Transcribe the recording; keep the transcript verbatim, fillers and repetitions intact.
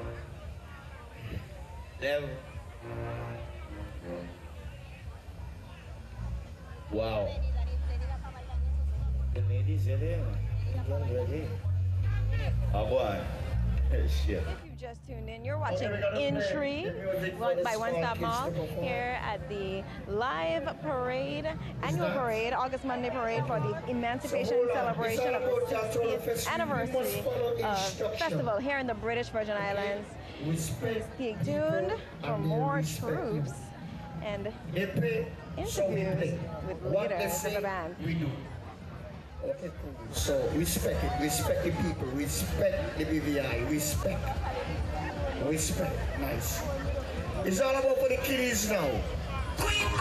Them. Wow. The ladies are there. Ready? Oh, boy. Shit. If you've just tuned in, you're watching Entry by One Stop Mall here at the live parade, annual parade, August Monday parade for the Emancipation celebration of the sixtieth anniversary of festival here in the British Virgin Islands. Please stay tuned for more troops and interviews with leaders of the band. Okay, cool. So respect it, respect the people, respect the B V I, respect, respect, nice. It's all about for the kiddies now.